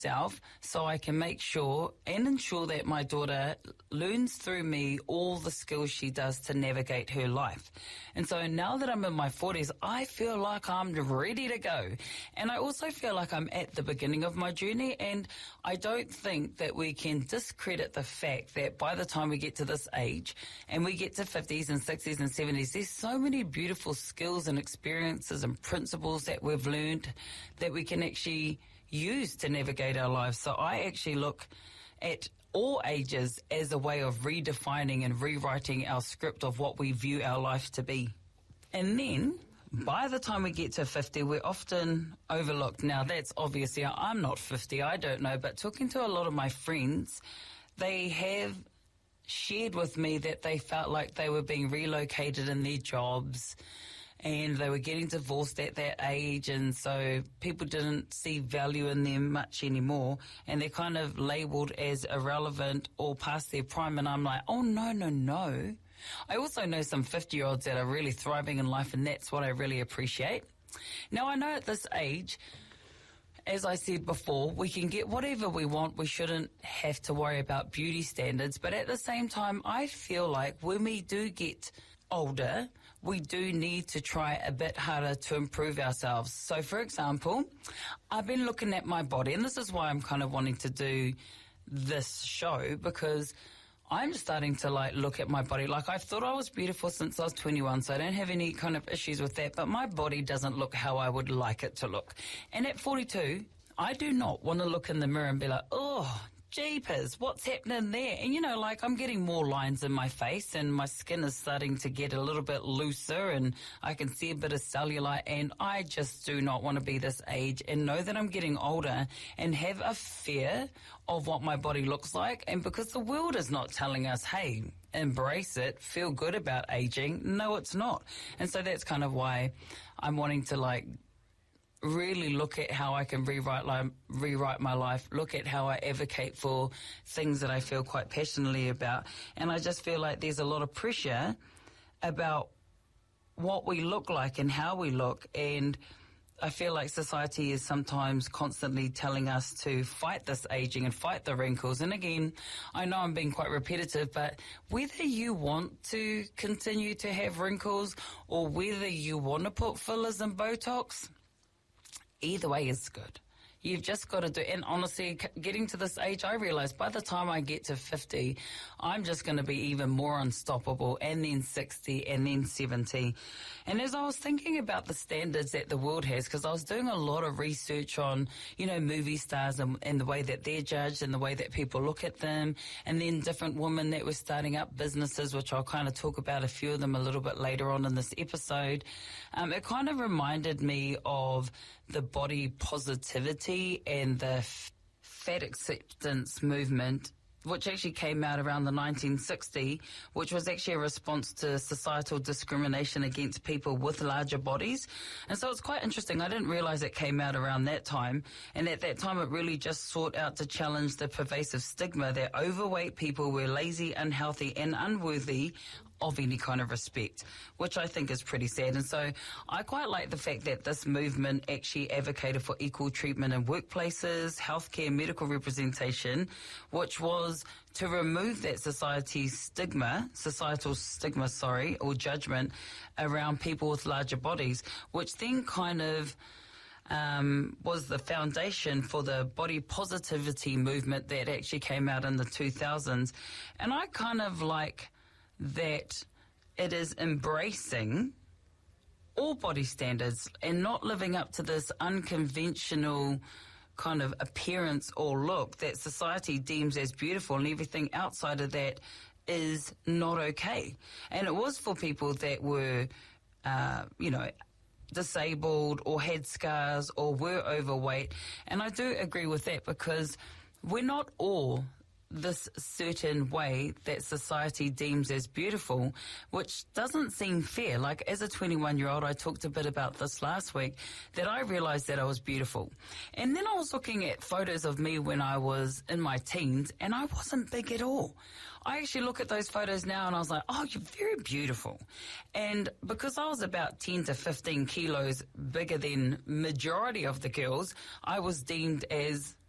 myself so I can make sure and ensure that my daughter learns through me all the skills she does to navigate her life. And so now that I'm in my 40s, I feel like I'm ready to go. And I also feel like I'm at the beginning of my journey, and I don't think that we can discredit the fact that by the time we get to this age and we get to 50s and 60s and 70s, there's so many beautiful skills and experiences and principles that we've learned that we can actually use to navigate our lives. So I actually look at all ages as a way of redefining and rewriting our script of what we view our life to be. And then by the time we get to 50, we're often overlooked. Now, that's obviously, I'm not 50, I don't know, but talking to a lot of my friends, they have shared with me that they felt like they were being relocated in their jobs and they were getting divorced at that age, and so people didn't see value in them much anymore, and they're kind of labelled as irrelevant or past their prime. And I'm like, oh, no. I also know some 50-year-olds that are really thriving in life, and that's what I really appreciate. Now, I know at this age, as I said before, we can get whatever we want. We shouldn't have to worry about beauty standards. But at the same time, I feel like when we do get older, we do need to try a bit harder to improve ourselves. So, for example, I've been looking at my body, and this is why I'm kind of wanting to do this show, because I'm starting to look at my body. I've thought I was beautiful since I was 21, so I don't have any kind of issues with that, but my body doesn't look how I would like it to look. And at 42, I do not want to look in the mirror and be like, oh, jeepers, what's happening there? And I'm getting more lines in my face, and my skin is starting to get a little bit looser, and I can see a bit of cellulite, and I just do not want to be this age and know that I'm getting older and have a fear of what my body looks like. And because the world is not telling us, hey, embrace it, feel good about aging. No, it's not. And so that's kind of why I'm wanting to really look at how I can rewrite my life, look at how I advocate for things that I feel quite passionately about. And I just feel like there's a lot of pressure about what we look like and how we look, and I feel like society is sometimes constantly telling us to fight this aging and fight the wrinkles. And again, I know I'm being quite repetitive, but whether you want to continue to have wrinkles or whether you want to put fillers and Botox, either way is good. You've just got to do, and honestly, getting to this age, I realize by the time I get to 50, I'm just going to be even more unstoppable, and then 60, and then 70. And as I was thinking about the standards that the world has, because I was doing a lot of research on, movie stars and the way that they're judged and the way that people look at them, and then different women that were starting up businesses, which I'll kind of talk about a few of them a little bit later on in this episode. It kind of reminded me of the body positivity and the fat acceptance movement, which actually came out around the 1960s, which was actually a response to societal discrimination against people with larger bodies. And so it's quite interesting. I didn't realize it came out around that time. And at that time, it really just sought out to challenge the pervasive stigma that overweight people were lazy, unhealthy, and unworthy of any kind of respect, which I think is pretty sad. And so I quite like the fact that this movement actually advocated for equal treatment in workplaces, healthcare, medical representation, which was to remove that societal stigma, or judgment around people with larger bodies, which then kind of was the foundation for the body positivity movement that actually came out in the 2000s. And I kind of like that it is embracing all body standards and not living up to this unconventional kind of appearance or look that society deems as beautiful, and everything outside of that is not okay. And it was for people that were, disabled or had scars or were overweight. And I do agree with that, because we're not all this certain way that society deems as beautiful, which doesn't seem fair. As a 21-year-old, I talked a bit about this last week, that I realized that I was beautiful. And then I was looking at photos of me when I was in my teens, and I wasn't big at all. I actually look at those photos now and I was like, oh, you're very beautiful. And because I was about 10 to 15 kilos bigger than majority of the girls, I was deemed as